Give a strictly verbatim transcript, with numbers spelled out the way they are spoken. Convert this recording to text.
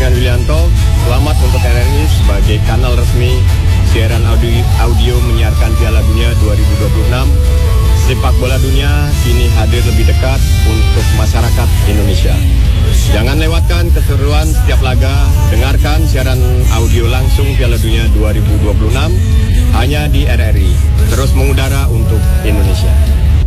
dengan Willianto. Selamat untuk R R I sebagai kanal resmi siaran audio, audio menyiarkan Piala Dunia dua ribu dua puluh enam. Sepak bola dunia kini hadir lebih dekat untuk masyarakat Indonesia. Jangan lewatkan keseruan setiap laga. Dengarkan siaran audio langsung Piala Dunia dua ribu dua puluh enam hanya di R R I. Terus mengudara untuk Indonesia.